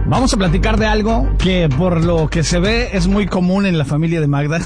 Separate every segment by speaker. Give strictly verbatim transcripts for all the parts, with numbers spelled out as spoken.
Speaker 1: Vamos a platicar de algo que por lo que se ve es muy común en la familia de Magda.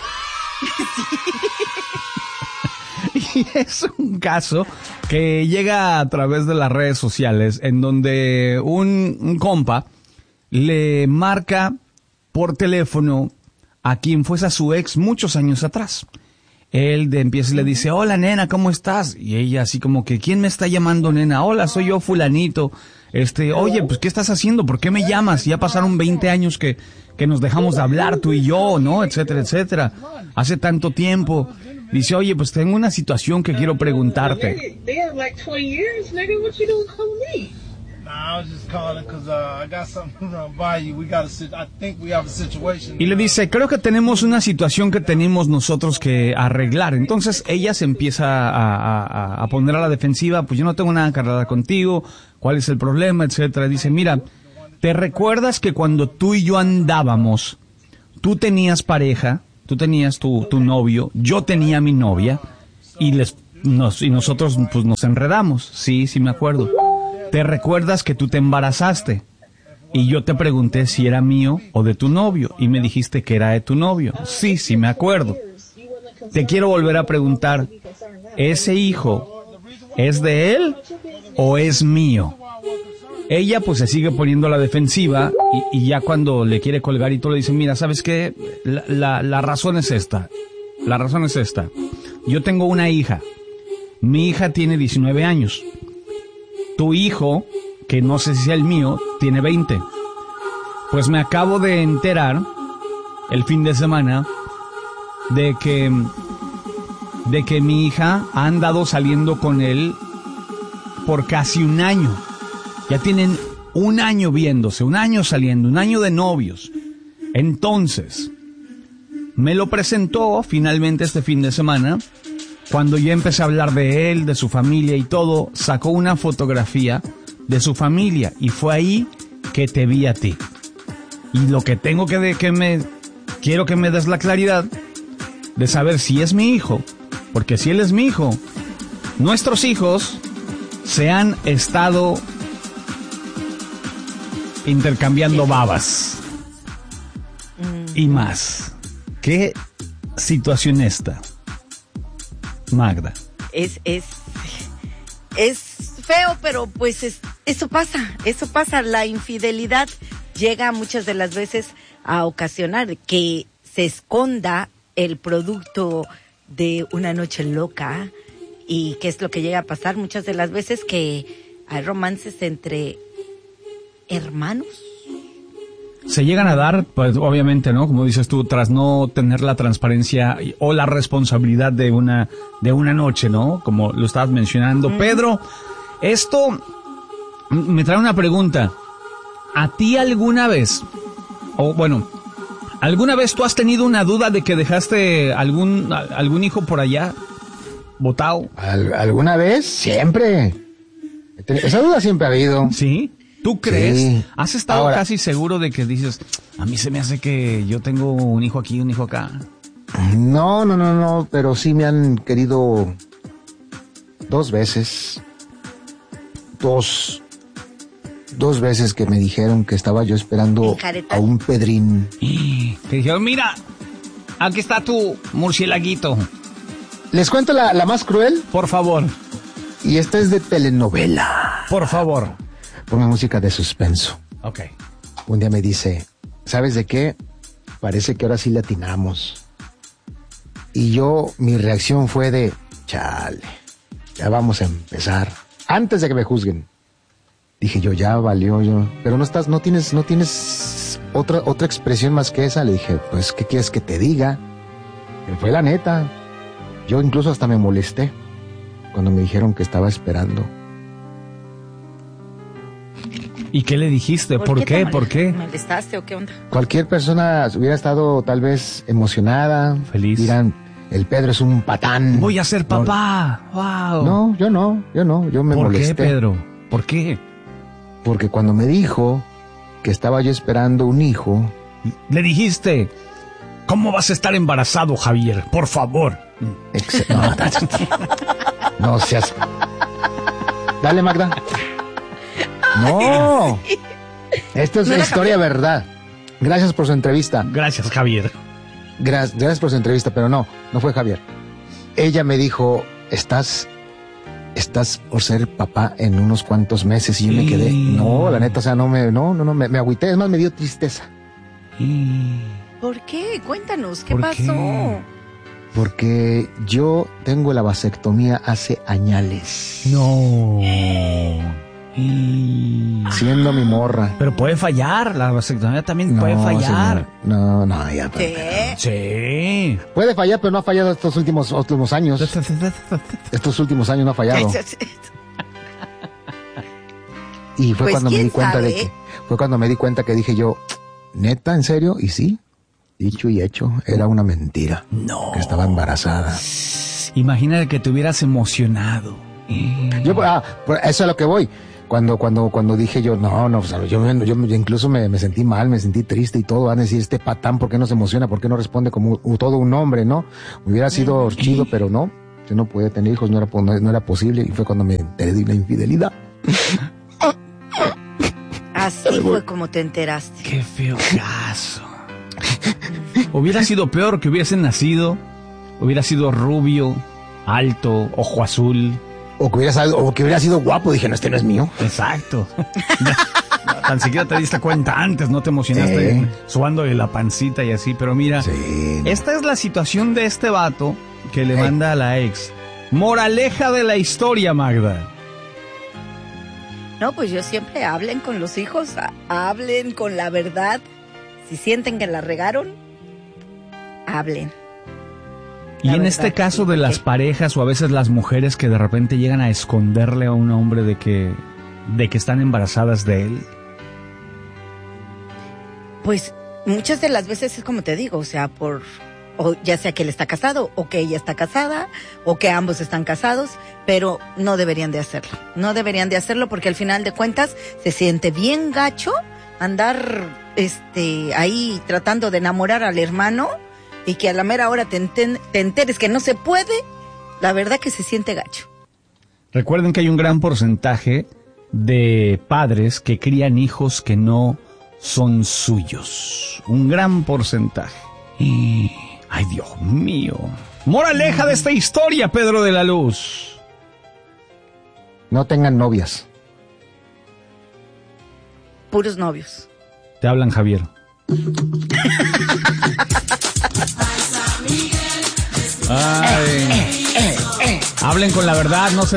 Speaker 1: Y es un caso que llega a través de las redes sociales en donde un, un compa le marca por teléfono a quien fuese a su ex muchos años atrás. Él de empieza y le dice, hola nena, ¿cómo estás? Y ella así como que, ¿quién me está llamando nena? Hola, soy yo fulanito. Este, oye, pues ¿qué estás haciendo? ¿Por qué me llamas? Ya pasaron veinte años que, que nos dejamos de hablar tú y yo, ¿no? Etcétera, etcétera. Hace tanto tiempo. Dice, oye, pues tengo una situación que quiero preguntarte. Y le dice, creo que tenemos una situación que tenemos nosotros que arreglar. Entonces ella se empieza a, a, a poner a la defensiva, pues yo no tengo nada que arreglar contigo, ¿cuál es el problema? Etcétera. Dice, mira, ¿te recuerdas que cuando tú y yo andábamos, tú tenías pareja, tú tenías tu, tu novio, yo tenía mi novia, y les nos, y nosotros pues nos enredamos? Sí, sí me acuerdo. ¿Te recuerdas que tú te embarazaste? Y yo te pregunté si era mío o de tu novio, y me dijiste que era de tu novio. Sí, sí me acuerdo. Te quiero volver a preguntar, ¿ese hijo es de él o es mío? Ella pues se sigue poniendo a la defensiva y, y ya cuando le quiere colgar y todo le dice, mira, ¿sabes qué? La, la, la razón es esta, la razón es esta. Yo tengo una hija, mi hija tiene diecinueve años. Tu hijo, que no sé si sea el mío, tiene veinte. Pues me acabo de enterar el fin de semana de que de que mi hija ha andado saliendo con él por casi un año. Ya tienen un año viéndose, un año saliendo, un año de novios. Entonces, me lo presentó finalmente este fin de semana. Cuando yo empecé a hablar de él, de su familia y todo, sacó una fotografía de su familia y fue ahí que te vi a ti. Y lo que tengo que, de, que me, quiero que me des la claridad de saber si es mi hijo, porque si él es mi hijo, nuestros hijos se han estado intercambiando babas y más. ¿Qué situación esta, Magda?
Speaker 2: Es, es, es feo, pero pues es, eso pasa, eso pasa. La infidelidad llega muchas de las veces a ocasionar que se esconda el producto de una noche loca. ¿Y qué es lo que llega a pasar? Muchas de las veces que hay romances entre hermanos.
Speaker 1: Se llegan a dar, pues obviamente, ¿no? Como dices tú, tras no tener la transparencia o la responsabilidad de una de una noche, ¿no? Como lo estabas mencionando. Mm. Pedro, esto me trae una pregunta. ¿A ti alguna vez, o bueno, alguna vez tú has tenido una duda de que dejaste algún algún hijo por allá botado?
Speaker 3: ¿Al, ¿Alguna vez? Siempre. Esa duda siempre ha habido.
Speaker 1: ¿Sí? ¿Tú crees?
Speaker 3: Sí.
Speaker 1: ¿Has estado
Speaker 3: Ahora,
Speaker 1: casi seguro de que dices, a mí se me hace que yo tengo un hijo aquí, un hijo acá?
Speaker 3: No, no, no, no, pero sí me han querido dos veces. Dos. Dos veces que me dijeron que estaba yo esperando a un Pedrín.
Speaker 1: Te dijeron, mira, aquí está tu murcielaguito.
Speaker 3: ¿Les cuento la, la más cruel?
Speaker 1: Por favor.
Speaker 3: Y esta es de telenovela.
Speaker 1: Por favor.
Speaker 3: Ponme música de suspenso.
Speaker 1: Ok.
Speaker 3: Un día me dice, ¿sabes de qué? Parece que ahora sí le atinamos. Y yo, mi reacción fue de, chale, ya vamos a empezar. Antes de que me juzguen. Dije yo, ya valió yo. Pero no estás, no tienes, no tienes otra, otra expresión más que esa. Le dije, pues, ¿qué quieres que te diga? Que fue la neta. Yo incluso hasta me molesté cuando me dijeron que estaba esperando.
Speaker 1: ¿Y qué le dijiste? ¿Por, ¿Por qué? ¿Por qué? ¿Por qué?
Speaker 2: ¿Molestaste o qué onda?
Speaker 3: Cualquier persona hubiera estado tal vez emocionada.
Speaker 1: Feliz.
Speaker 3: Dirán, el Pedro es un patán.
Speaker 1: Voy a ser papá.
Speaker 3: No,
Speaker 1: wow.
Speaker 3: No, yo no, yo no, yo me
Speaker 1: ¿Por
Speaker 3: molesté.
Speaker 1: ¿Por qué, Pedro? ¿Por qué?
Speaker 3: Porque cuando me dijo que estaba yo esperando un hijo...
Speaker 1: Le dijiste, ¿cómo vas a estar embarazado, Javier? Por favor.
Speaker 3: Ex- no, no seas... Dale, Magda. No. Esto es
Speaker 2: ¿No
Speaker 3: una
Speaker 2: era
Speaker 3: historia
Speaker 2: Javier?
Speaker 3: verdad. Gracias por su entrevista.
Speaker 1: Gracias, Javier.
Speaker 3: Gracias, gracias por su entrevista, pero no, no fue Javier. Ella me dijo, estás, estás por ser papá en unos cuantos meses, y yo me quedé, no, la neta, o sea, no me, no, no, no, me, me agüité, es más, me dio tristeza.
Speaker 2: ¿Por qué? Cuéntanos, ¿qué
Speaker 1: ¿Por
Speaker 2: pasó?
Speaker 1: qué?
Speaker 3: Porque yo tengo la vasectomía hace añales.
Speaker 1: No.
Speaker 3: Siendo mi morra.
Speaker 1: Pero puede fallar, la vasectomía también
Speaker 3: No,
Speaker 1: puede fallar.
Speaker 3: señor. No, no, ya. pero-
Speaker 2: ¿Qué?
Speaker 1: Sí.
Speaker 3: Puede fallar, pero no ha fallado estos últimos, últimos años. Estos últimos años no ha fallado. Y fue
Speaker 2: Pues,
Speaker 3: cuando me
Speaker 2: ¿quién
Speaker 3: di cuenta de
Speaker 2: sabe?
Speaker 3: que, fue cuando me di cuenta que dije yo, ¿neta, en serio? Y sí, dicho y hecho, era una mentira.
Speaker 1: No.
Speaker 3: Que estaba embarazada.
Speaker 1: Imagínate que te hubieras emocionado.
Speaker 3: Yo, ah, por eso es a lo que voy. Cuando, cuando, cuando dije yo, no, no, o sea, yo, me- yo me- incluso me, me sentí mal, me sentí triste y todo. Van a decir, este patán, ¿por qué no se emociona? ¿Por qué no responde como un- todo un hombre, no? Hubiera sido chido, pero no. Yo no podía tener hijos, no era, po- no, no era posible. Y fue cuando me enteré de la infidelidad.
Speaker 2: Así fue como te enteraste.
Speaker 1: Qué feo caso. Hubiera sido peor que hubiese nacido, hubiera sido rubio, alto, ojo azul.
Speaker 3: O que hubiera, salido- o que hubiera sido guapo. Dije, no, este no es mío.
Speaker 1: Exacto. Tan siquiera te diste cuenta antes, no te emocionaste
Speaker 3: Sí.
Speaker 1: subándole la pancita y así, pero mira,
Speaker 3: Sí.
Speaker 1: esta es la situación de este vato que le
Speaker 3: Hey.
Speaker 1: manda a la ex. Moraleja de la historia, Magda.
Speaker 2: No, pues yo siempre hablen con los hijos, a- hablen con la verdad. Si sienten que la regaron, hablen.
Speaker 1: Y
Speaker 2: La
Speaker 1: en
Speaker 2: verdad,
Speaker 1: este caso
Speaker 2: sí,
Speaker 1: de las
Speaker 2: porque-
Speaker 1: parejas o a veces las mujeres que de repente llegan a esconderle a un hombre de que, de que están embarazadas de él.
Speaker 2: Pues muchas de las veces es como te digo, o sea, por, o ya sea que él está casado, o que ella está casada, o que ambos están casados, pero no deberían de hacerlo. No deberían de hacerlo porque al final de cuentas se siente bien gacho andar, este, ahí tratando de enamorar al hermano y que a la mera hora te, enten- te enteres que no se puede. La verdad que se siente gacho.
Speaker 1: Recuerden que hay un gran porcentaje de padres que crían hijos que no son suyos. Un gran porcentaje. Y... ay, Dios mío. Moraleja de esta historia, Pedro de la Luz.
Speaker 3: No tengan novias.
Speaker 2: Puros novios.
Speaker 1: Te hablan, Javier. Ay. Hablen con la verdad, no se